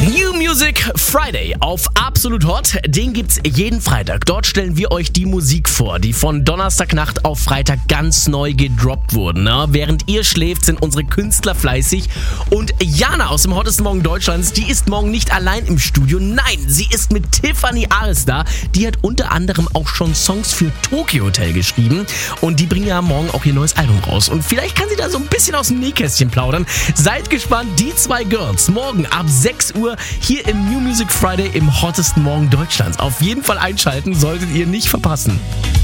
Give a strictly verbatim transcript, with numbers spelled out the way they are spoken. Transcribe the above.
New Music Friday auf Absolut Hot, den gibt's jeden Freitag. Dort stellen wir euch die Musik vor, die von Donnerstagnacht auf Freitag ganz neu gedroppt wurden. Ne? Während ihr schläft, sind unsere Künstler fleißig. Und Jana aus dem Hottesten Morgen Deutschlands, die ist morgen nicht allein im Studio. Nein, sie ist mit Tiffany Ares da. Die hat unter anderem auch schon Songs für Tokyo Hotel geschrieben. Und die bringen ja morgen auch ihr neues Album raus. Und vielleicht kann sie da so ein bisschen aus dem Nähkästchen plaudern. Seid gespannt, die zwei Girls morgen ab sechs Uhr hier im New Music Friday im Hottesten Morgen Deutschlands. Auf jeden Fall einschalten, solltet ihr nicht verpassen.